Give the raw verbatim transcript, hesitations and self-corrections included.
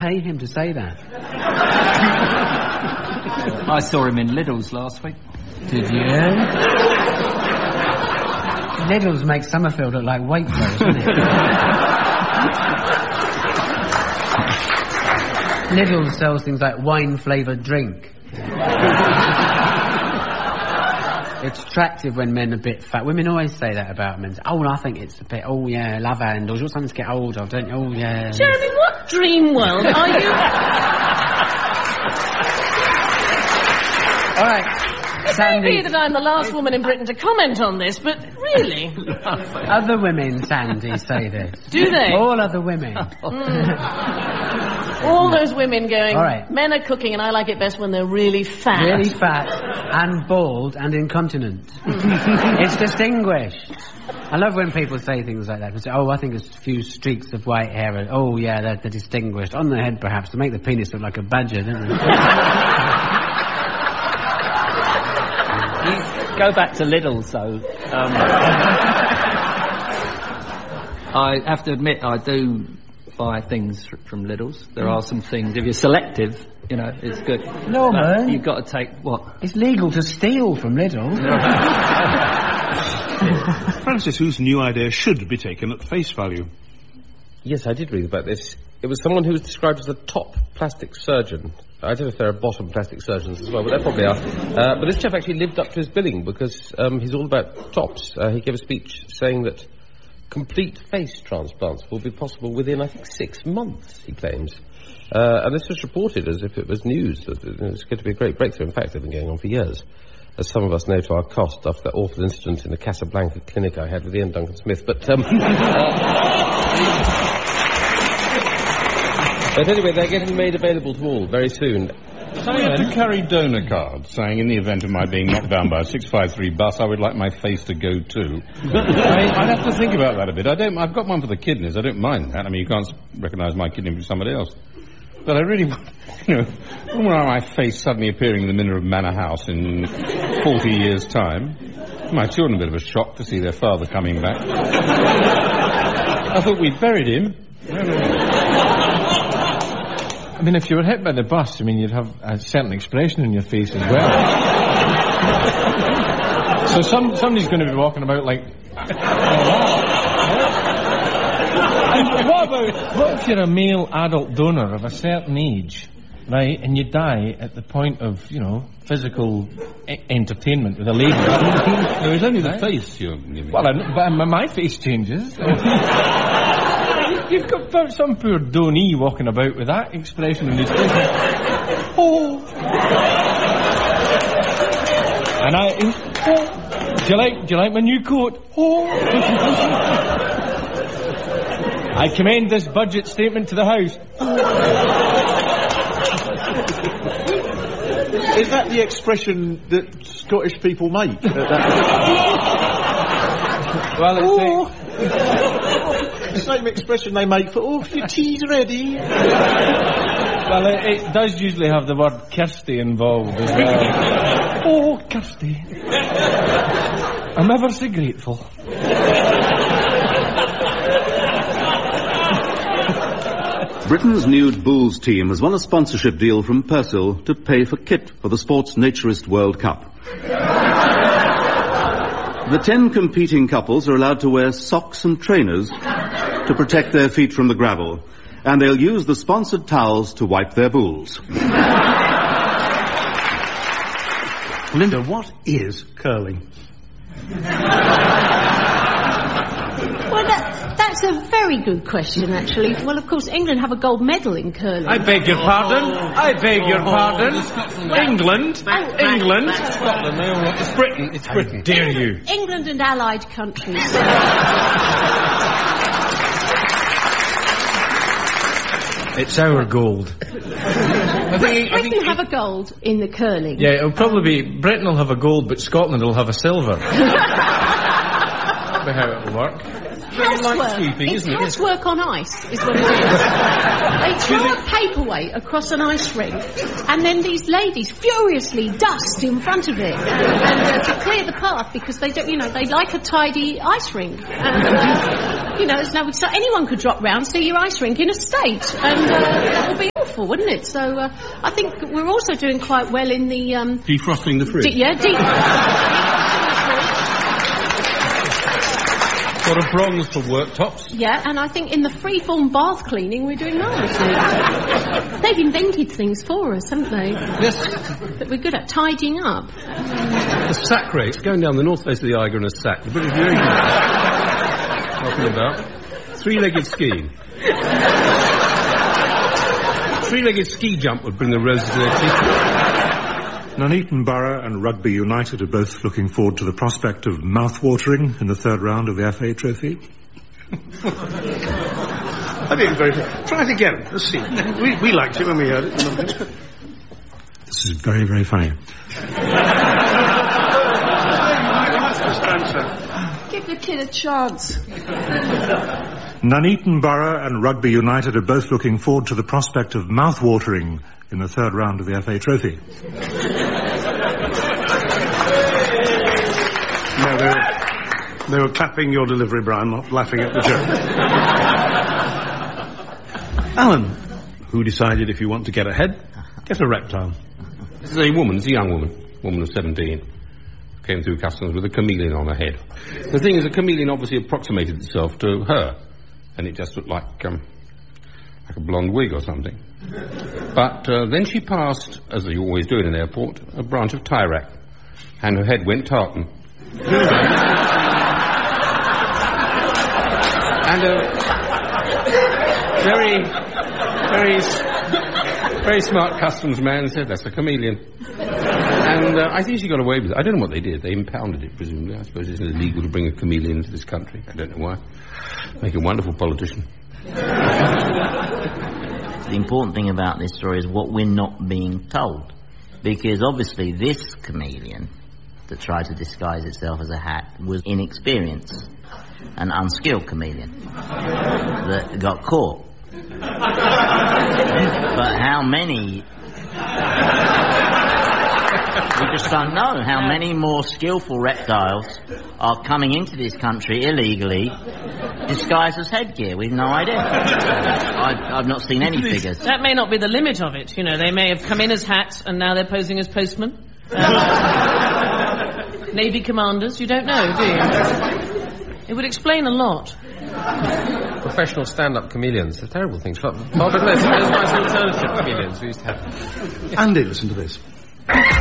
pay him to say that. I saw him in Lidl's last week. Did you? Lidl's makes Summerfield look like Waitrose, doesn't it? Lidl sells things like wine-flavoured drink. It's attractive when men are a bit fat. Women always say that about men. Oh, I think it's a bit, oh, yeah, love handles. You're something to get hold of, don't you? Oh, yeah. Jeremy, what dream world are you... All right, Sandy. It may be that I'm the last woman in Britain to comment on this, but really... Other women, Sandy, say this. Do they? All other women. Mm. All those women going, all right. Men are cooking and I like it best when they're really fat. Really fat and bald and incontinent. It's distinguished. I love when people say things like that. Say, oh, I think there's a few streaks of white hair. And, oh, yeah, they're, they're distinguished. On the head, perhaps, to make the penis look like a badger, don't they? Go back to Lidl, so... Um, I have to admit, I do... buy things from Lidl's. There are some things, if you're selective, you know, it's good. No, but man. You've got to take, what? It's legal to steal from Lidl. Francis, whose new idea should be taken at face value. Yes, I did read about this. It was someone who was described as a top plastic surgeon. I don't know if there are bottom plastic surgeons as well, but there probably are. Uh, but this chap actually lived up to his billing because um, he's all about tops. Uh, he gave a speech saying that complete face transplants will be possible within, I think, six months, he claims. Uh, and this was reported as if it was news, that it was going to be a great breakthrough. In fact, they've been going on for years, as some of us know to our cost after that awful incident in the Casablanca clinic I had with Ian Duncan Smith. But, um... uh, but anyway, they're getting made available to all very soon. I have to carry donor cards saying, in the event of my being knocked down by a six five three bus, I would like my face to go too. I, I'd have to think about that a bit. I don't. I've got one for the kidneys. I don't mind that. I mean, you can't recognise my kidney from somebody else. But I really, you know, I don't want my face suddenly appearing in the middle of Manor House in forty years' time. My children a bit of a shock to see their father coming back. I thought we'd buried him. I mean, if you were hit by the bus, I mean, you'd have a certain expression in your face as well. So some somebody's going to be walking about like... And what about... What if you're a male adult donor of a certain age, right, and you die at the point of, you know, physical e- entertainment with a lady? No, it's only the face you're giving. Well, I, but my face changes. You've got some poor donee walking about with that expression in his face. Oh. And I... Oh. Do you like, do you like my new coat? Oh. I commend this budget statement to the House. Is that the expression that Scottish people make? Well, it's... Oh. The same expression they make for, oh, your tea's ready. Well, it, it does usually have the word Kirsty involved as well. Oh, Kirsty. I'm ever so grateful. Britain's nude Bulls team has won a sponsorship deal from Persil to pay for kit for the Sports Naturist World Cup. The ten competing couples are allowed to wear socks and trainers to protect their feet from the gravel, and they'll use the sponsored towels to wipe their bulls. Linda, what is curling? Well, that, that's a very good question, actually. Well, of course, England have a gold medal in curling. I beg your pardon. I beg your pardon. England. England. Scotland. It's Britain. It's Britain. Dare you? England and allied countries. It's our gold. I think, I think Britain have a gold in the curling. Yeah, it'll probably be Britain will have a gold, but Scotland will have a silver. That'll be how it'll work. Housework. It's housework on ice, is what it is. They throw a paperweight across an ice rink, and then these ladies furiously dust in front of it, and uh, to clear the path because they don't, you know, they like a tidy ice rink. And, uh, you know, there's no, so anyone could drop round, see your ice rink in a state, and uh, that will be. helpful, wouldn't it? So uh, I think we're also doing quite well in the... Um, defrosting the fridge? De- yeah, de- Got a bronze for worktops. Yeah, and I think in the freeform bath cleaning we're doing marvellously. They've invented things for us, haven't they? Yes. That we're good at tidying up. The sack race, going down the north face of the Eiger in a sack. The British very good. Talking about three-legged skiing. Three-legged ski jump would bring the roses to their teeth. Nuneaton Borough and Rugby United are both looking forward to the prospect of mouth-watering in the third round of the F A Trophy. I think very good. Try it again. Let's see. We, we liked it when we heard it. This is very, very funny. Give the kid a chance. Nuneaton Borough and Rugby United are both looking forward to the prospect of mouth-watering in the third round of the F A Trophy. No, they were, they were clapping your delivery, Brian, not laughing at the joke. Alan, who decided if you want to get ahead, get a reptile? This is a woman, it's a young woman, woman of seventeen. Came through customs with a chameleon on her head. The thing is, a chameleon obviously approximated itself to her, and it just looked like, um, like a blonde wig or something. But uh, then she passed, as you always do in an airport, a branch of Tyrac, and her head went tartan. And a very, very, very smart customs man said, that's a chameleon. And uh, I think she got away with it. I don't know what they did. They impounded it, presumably. I suppose it's illegal to bring a chameleon into this country. I don't know why. Make a wonderful politician. The important thing about this story is what we're not being told. Because obviously this chameleon that tried to disguise itself as a hat was inexperienced, an unskilled chameleon that got caught. But how many... We just don't know how many more skillful reptiles are coming into this country illegally disguised as headgear. We've no idea. I've, I've not seen any figures. That may not be the limit of it. You know, they may have come in as hats and now they're posing as postmen. Um, Navy commanders, you don't know, do you? It would explain a lot. Professional stand-up chameleons. They're terrible things. Far better than those nice alternative chameleons we used to have. Andy, listen to this.